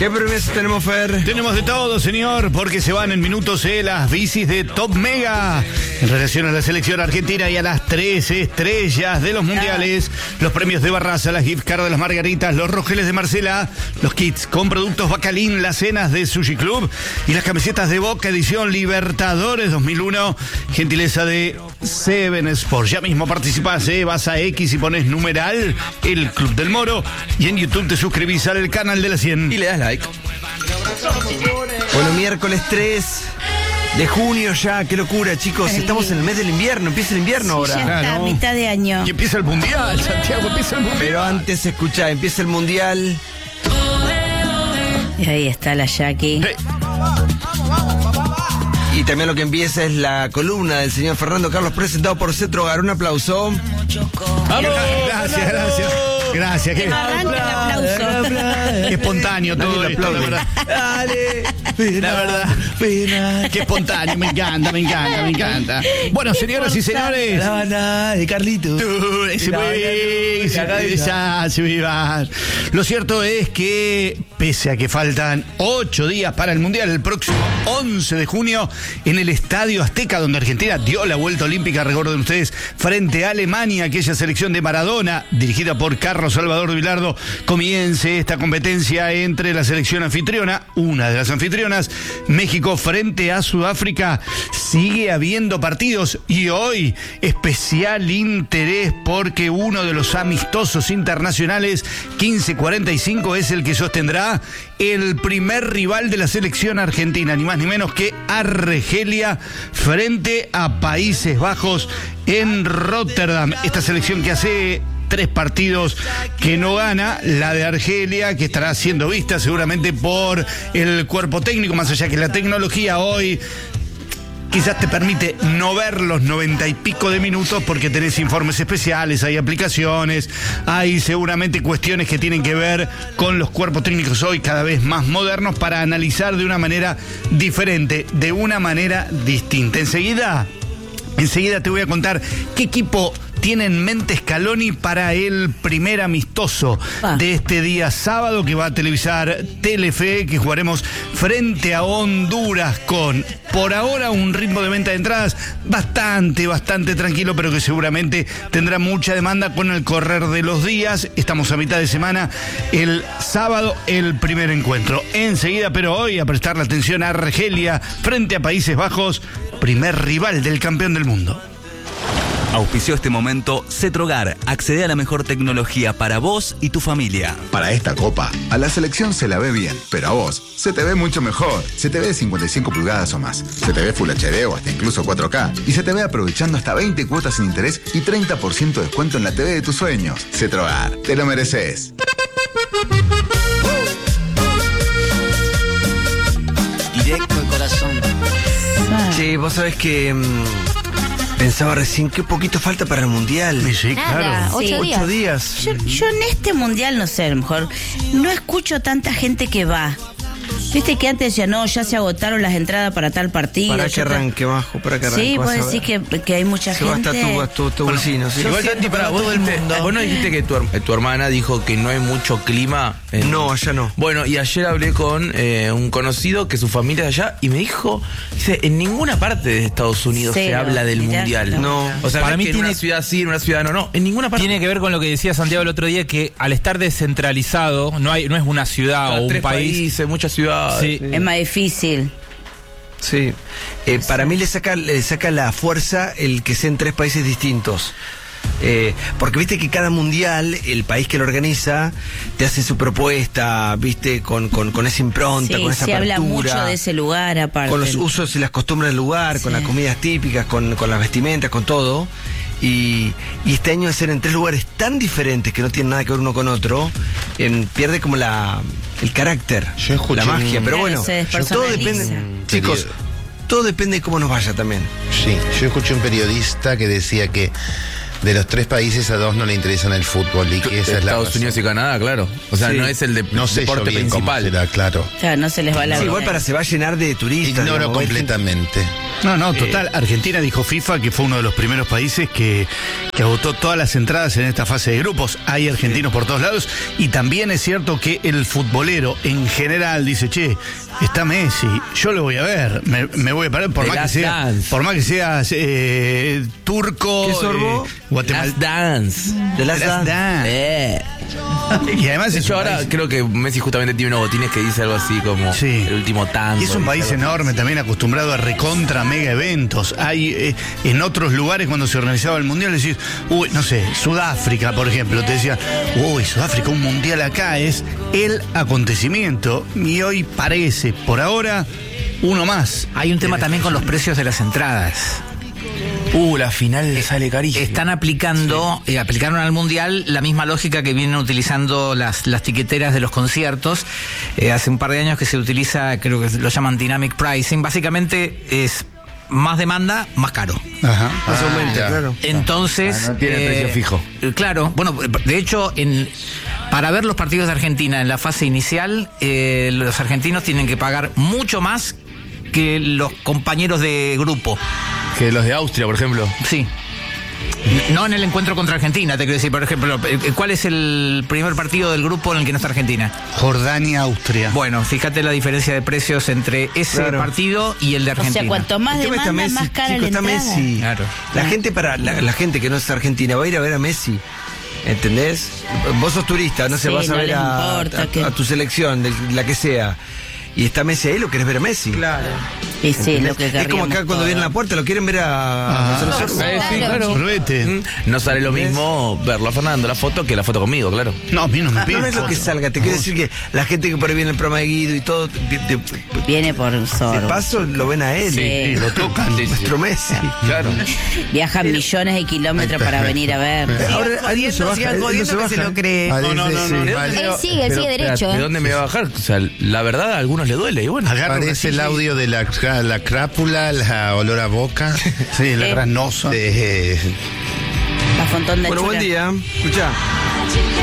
¿Qué premios tenemos, Fer? Tenemos de todo, señor, porque se van en minutos las bicis de Top Mega. En relación a la selección argentina y a las 3 estrellas de los mundiales, los premios de Barraza, las gift cards de las Margaritas, los rogeles de Marcela, los kits con productos Bacalín, las cenas de Sushi Club y las camisetas de Boca edición Libertadores 2001, gentileza de Seven Sports. Ya mismo participás, vas a X y pones numeral El Club del Moro y en YouTube te suscribís al canal de la 100 y le das like. Bueno, miércoles 3 de junio ya, qué locura, chicos. Estamos en el mes del invierno, empieza el invierno ahora. Ya está, Claro. mitad de año. y empieza el mundial, Santiago, empieza el mundial. Pero antes, escuchá, empieza el mundial. Y ahí está la Jackie. Y también lo que empieza es la columna del señor Fernando Carlos, presentado por Cetrogar. Un aplauso. Gracias. Gracias, Que no arranca el aplauso. qué espontáneo todo Nadie esto, aplaude. la verdad. Dale, La verdad, qué espontáneo, me encanta. Bueno, señoras y señores. La banda de Carlito. Lo cierto es que, pese a que faltan 8 días para el Mundial, el próximo 11 de junio, en el Estadio Azteca, donde Argentina dio la vuelta olímpica, recuerden ustedes, frente a Alemania, aquella selección de Maradona, dirigida por Carlos Salvador Vilardo, comience esta competencia entre la selección anfitriona, una de las anfitrionas, México frente a Sudáfrica. Sigue habiendo partidos y hoy especial interés porque uno de los amistosos internacionales 15:45 es el que sostendrá el primer rival de la selección argentina, ni más ni menos que Argelia frente a Países Bajos en Rotterdam. Esta selección que hace 3 partidos que no gana, la de Argelia, que estará siendo vista seguramente por el cuerpo técnico, más allá que la tecnología hoy quizás te permite no ver los 90 y pico de minutos porque tenés informes especiales, hay aplicaciones, hay seguramente cuestiones que tienen que ver con los cuerpos técnicos hoy cada vez más modernos para analizar de una manera diferente, de una manera distinta. Enseguida te voy a contar qué equipo tiene en mente Scaloni para el primer amistoso de este día sábado que va a televisar Telefe, que jugaremos frente a Honduras con, por ahora, un ritmo de venta de entradas bastante tranquilo, pero que seguramente tendrá mucha demanda con el correr de los días. Estamos a mitad de semana, el sábado el primer encuentro. Enseguida, pero hoy, a prestar la atención a Argelia frente a Países Bajos, primer rival del campeón del mundo. Auspició este momento Cetrogar. Accede a la mejor tecnología para vos y tu familia. Para esta copa, a la selección se la ve bien, pero a vos se te ve mucho mejor. Se te ve de 55 pulgadas o más. Se te ve Full HD o hasta incluso 4K. Y se te ve aprovechando hasta 20 cuotas sin interés y 30% de descuento en la TV de tus sueños. Cetrogar, te lo mereces. Directo al corazón. Sí, vos sabés que pensaba recién qué poquito falta para el mundial. Sí, Nada, claro. 8 días. Yo en este mundial, no sé, a lo mejor no escucho tanta gente que va. Viste que antes decía, no, ya se agotaron las entradas para tal partido. Para que arranque, Majo, para que arranque. Sí, vas vos a decís ver. que hay mucha Se va gente. hasta tu vecino, sí. Igual, Santi, para vos no dijiste que tu hermana dijo que no hay mucho clima. No, allá no. Bueno, y ayer hablé con un conocido que su familia es de allá y me dijo, dice, en ninguna parte de Estados Unidos se Cero, habla del mirá, mundial. no. O sea, Para no es mí que en una tiene- ciudad sí, en una ciudad no, en ninguna parte. Tiene que ver con lo que decía Santiago el otro día, que al estar descentralizado, no es una ciudad o un 3 país. países, muchas ciudades. Sí. Es más difícil. Sí. Para mí le saca la fuerza el que sean 3 países distintos. Porque viste que cada mundial, el país que lo organiza, te hace su propuesta, viste, con esa impronta, Sí, con esa se apertura. habla mucho de ese lugar aparte. Con los usos y las costumbres del lugar, con Sí. las comidas típicas, con las vestimentas, con todo. Y este año, de ser en 3 lugares tan diferentes que no tienen nada que ver uno con otro, pierde como el carácter, Yo escuché la magia. un- Pero Claro, bueno, se todo despersonaliza. depende, chicos, todo depende de cómo nos vaya también. Sí, yo escuché un periodista que decía que de los 3 países a 2 no le interesan el fútbol y que esa es la Estados razón. Unidos y Canadá, claro. O sea, Sí. no es el No sé yo deporte bien cómo principal. será, claro. O sea, no se les va la Sí, igual vida. se va a llenar de turistas. Ignoro digamos, completamente. No, total. Argentina dijo FIFA que fue uno de los primeros países que agotó todas las entradas en esta fase de grupos. Hay argentinos por todos lados. Y también es cierto que el futbolero en general dice, che, está Messi, yo lo voy a ver, me voy a parar, por The más Last que sea, Dance. por más que seas turco, ¿Qué sorbo? guatemalteco. Last Dance. The Last Dance. Y además De es hecho, un ahora país- creo que Messi justamente tiene unos botines que dice algo así como Sí. el último tango. Y es un país dice algo así. enorme, también acostumbrado a recontra mega eventos. Hay en otros lugares cuando se organizaba el mundial decís, uy, no sé, Sudáfrica, por ejemplo, te decían, uy, Sudáfrica, un mundial acá es el acontecimiento. Y hoy parece, por ahora, uno más. Hay un tema también con los precios de las entradas. La final sale carísimo. Están aplicando, aplicaron al Mundial la misma lógica que vienen utilizando las tiqueteras de los conciertos. Hace un par de años que se utiliza, creo que lo llaman dynamic pricing. Básicamente es más demanda, más caro. Ajá. Más aumenta, ya. claro. Entonces... no tiene precio fijo. Claro, bueno, de hecho, para ver los partidos de Argentina en la fase inicial, los argentinos tienen que pagar mucho más que los compañeros de grupo. Que los de Austria, por ejemplo. Sí. No en el encuentro contra Argentina, te quiero decir, por ejemplo, ¿cuál es el primer partido del grupo en el que no está Argentina? Jordania, Austria. Bueno, fíjate la diferencia de precios entre ese Claro. partido y el de O Argentina. sea, cuanto más El tema está demanda, Messi, más cara chico, la está entrada. Messi. Claro. La gente la gente que no es argentina va a ir a ver a Messi. ¿Entendés? Vos sos turista, no sé, Sí, vas a no ver les a, importa a- que- a tu selección, la que sea. Y está Messi ahí, lo querés ver a Messi. Claro. Y sí, lo que Es como querríamos acá cuando todos. vienen a la puerta, lo quieren ver a Gonzalo Sordo. Sí, claro. Sorbete. No sale lo mismo verlo a Fernando la foto que la foto conmigo, claro. No, a mí no me No, piden no es lo que foto. salga, te quiero decir que la gente que por ahí viene el programa de Guido y todo, de Viene por Sorbo. paso lo ven a él. Sí. Y lo tocan, nuestro Messi. Claro. Viajan millones de kilómetros para venir a ver. Ahora él no se baja, él no se baja. Parece, Él sigue derecho. ¿De dónde me va a bajar? O sea, la verdad a algunos les duele y bueno. Agarra una parece el silla y- audio de la crápula, la olor a boca. Sí, la granosa. De, La Fontón de Bueno, buen Chura. día. Escuchá.